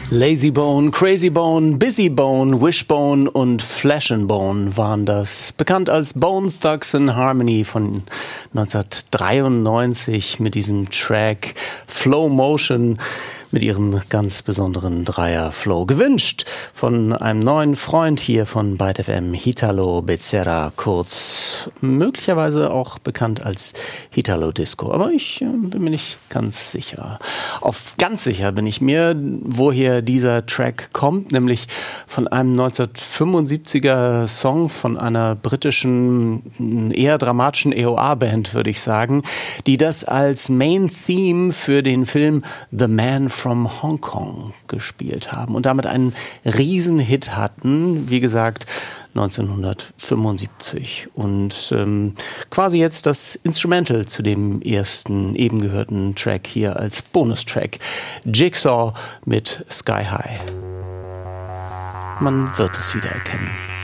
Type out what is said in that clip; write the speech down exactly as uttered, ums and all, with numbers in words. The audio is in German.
Lazy Bone, Crazy Bone, Busy Bone, Wishbone und Flesh and Bone waren das. Bekannt als Bone Thugs and Harmony von neunzehnhundertdreiundneunzig mit diesem Track Flow Motion mit ihrem ganz besonderen Dreier-Flow. Gewünscht von einem neuen Freund hier von Byte F M, Hitalo Becerra, kurz möglicherweise auch bekannt als Hitalo Disco. Aber ich äh, bin mir nicht ganz sicher. Auf ganz sicher bin ich mir, woher dieser Track kommt, nämlich von einem neunzehnhundertfünfundsiebziger Song von einer britischen, eher dramatischen E O A-Band, würde ich sagen, die das als Main Theme für den Film The Man from Hong Kong gespielt haben und damit einen Riesenhit hatten, wie gesagt, neunzehnhundertfünfundsiebzig. Und ähm, quasi jetzt das Instrumental zu dem ersten eben gehörten Track hier als Bonustrack. Jigsaw mit Sky High. Man wird es wieder erkennen.